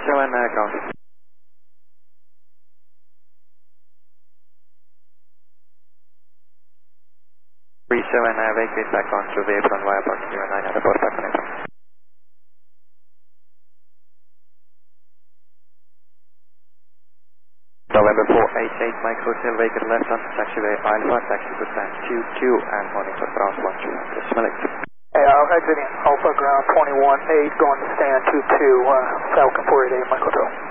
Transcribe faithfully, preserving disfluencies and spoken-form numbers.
seven, uh, count. three seven, uh, vacate back on to the apron via park zero nine at the post back on apron. November four eight eight, Mike Hotel, vacant left on taxiway Alpha, taxi to stand Q Q and monitor ground one two, select. Hey, I'm exiting Alpha ground twenty-one eight, going to stand two two, uh, Falcon four eight eight, Mike Hotel.